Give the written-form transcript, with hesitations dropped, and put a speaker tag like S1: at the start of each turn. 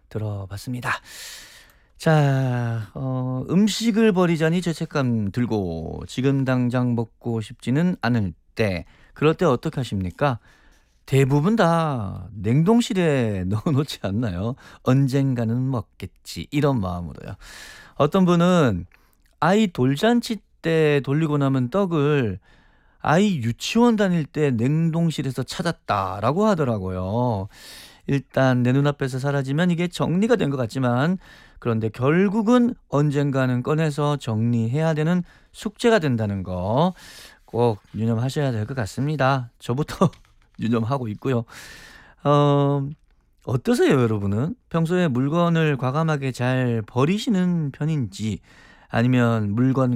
S1: 들어봤습니다. 자, 음식을 버리자니 죄책감 들고 지금 당장 먹고 싶지는 않을 때, 그럴 때 어떻게 하십니까? 대부분 다 냉동실에 넣어 놓지 않나요? '언젠가는 먹겠지.' 이런 마음으로요. 어떤 분은 아이 돌잔치 때 돌리고 남은 떡을 아이 유치원 다닐 때 냉동실에서 찾았다라고 하더라고요. 일단 내 눈앞에서 사라지면 이게 정리가 된 것 같지만, 그런데 결국은 언젠가는 꺼내서 정리해야 되는 숙제가 된다는 거 꼭 유념하셔야 될 것 같습니다. 저부터 유념하고 있고요. 어 어떠세요 여러분은? 평소에 물건을 과감하게 잘 버리시는 편인지, 아니면 물건